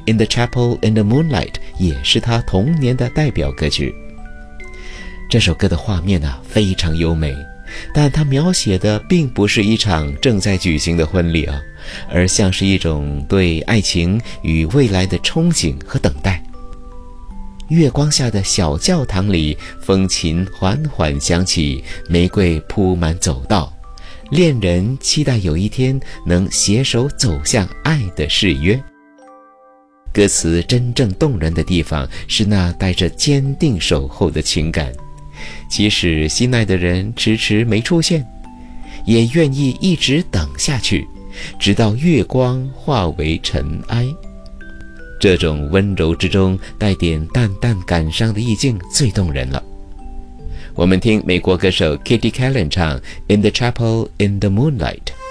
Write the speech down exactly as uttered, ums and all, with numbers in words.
In the Chapel in the Moonlight 也是他童年的代表歌曲。这首歌的画面啊非常优美，但它描写的并不是一场正在举行的婚礼啊，而像是一种对爱情与未来的憧憬和等待。月光下的小教堂里，风琴缓缓响起，玫瑰铺满走道，恋人期待有一天能携手走向爱的誓约。歌词真正动人的地方是那带着坚定守候的情感，即使心爱的人迟迟没出现，也愿意一直等下去，直到月光化为尘埃。这种温柔之中带点淡淡感伤的意境最动人了。我们听美国歌手 Kitty Kallen 唱 In the Chapel in the Moonlight。